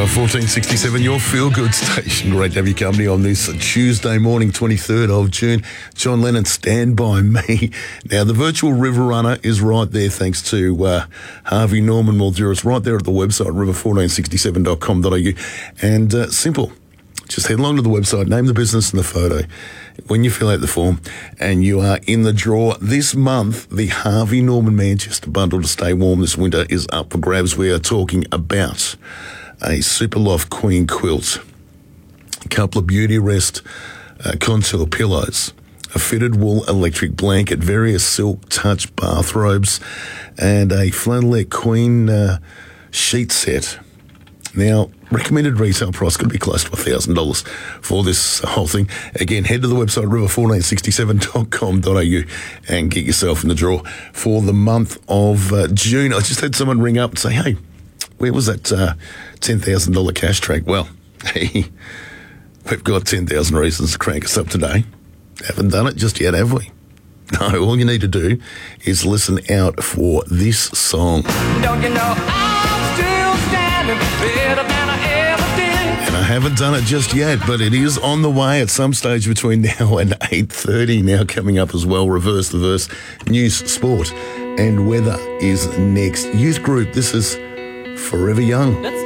River 1467, your feel-good station. Great to have your company on this Tuesday morning, 23rd of June. John Lennon, stand by me. Now, the virtual River Runner is right there, thanks to Harvey Norman Mildura. It's right there at the website, river1467.com.au. And simple. Just head along to the website, name the business and the photo when you fill out the form, and you are in the draw. This month, the Harvey Norman Manchester bundle to stay warm this winter is up for grabs. We are talking about a Superloft Queen quilt, a couple of Beauty Rest contour pillows, a fitted wool electric blanket, various silk touch bathrobes, and a flannelette Queen sheet set. Now, recommended retail price could be close to $1,000 for this whole thing. Again, head to the website river1467.com.au and get yourself in the draw for the month of June. I just had someone ring up and say, hey, where was that $10,000 cash track? Well, hey, we've got 10,000 reasons to crank us up today. Haven't done it just yet, have we? No, all you need to do is listen out for this song. Don't you know I'm still standing better than I ever did? And I haven't done it just yet, but it is on the way at some stage between now and 8:30. Now coming up as well, Reverse the Verse, news, sport, and weather is next. Youth group, this is Forever Young.